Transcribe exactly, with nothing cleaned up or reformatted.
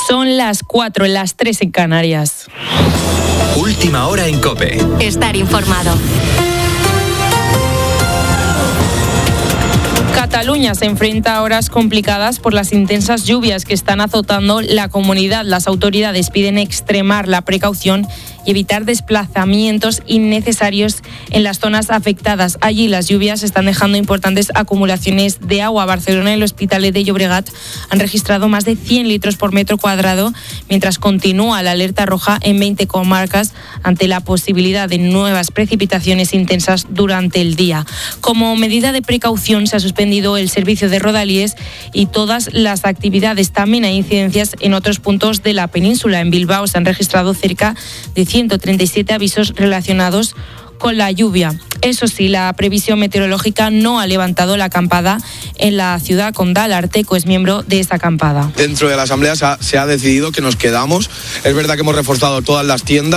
Son las cuatro, las tres en Canarias. Última hora en COPE. Estar informado. Cataluña se enfrenta a horas complicadas por las intensas lluvias que están azotando la comunidad. Las autoridades piden extremar la precaución y evitar desplazamientos innecesarios en las zonas afectadas. Allí las lluvias están dejando importantes acumulaciones de agua. Barcelona y el Hospitalet de Llobregat han registrado más de cien litros por metro cuadrado, mientras continúa la alerta roja en veinte comarcas ante la posibilidad de nuevas precipitaciones intensas durante el día. Como medida de precaución se ha suspendido el servicio de Rodalies y todas las actividades. También hay incidencias en otros puntos de la península. En Bilbao se han registrado cerca de ciento treinta y siete avisos relacionados con la lluvia. Eso sí, la previsión meteorológica no ha levantado la acampada en la ciudad condal. Arteco es miembro de esta acampada. Dentro de la asamblea se ha, se ha decidido que nos quedamos. Es verdad que hemos reforzado todas las tiendas.